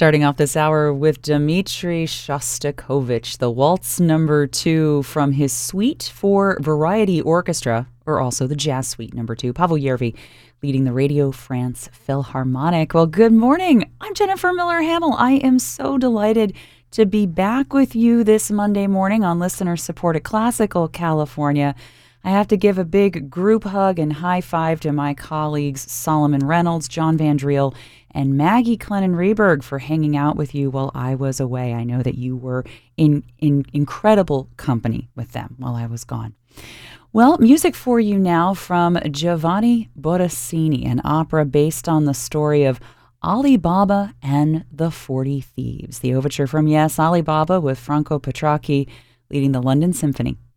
Starting off this hour with Dmitri Shostakovich, the Waltz Number 2 from his Suite for Variety Orchestra, or also the Jazz Suite Number 2. Pavel Yervi leading the Radio France Philharmonic. Well, good morning. I'm Jennifer Miller-Hamill. I am so delighted to be back with you this Monday morning on listener-supported Classical California. I have to give a big group hug and high five to my colleagues Solomon Reynolds, John Van Driel, and Maggie Clennon-Reberg for hanging out with you while I was away. I know that you were in incredible company with them while I was gone. Well, music for you now from Giovanni Bottesini, an opera based on the story of Ali Baba and the 40 Thieves. The overture from Yes, Ali Baba with Franco Petracchi leading the London Symphony.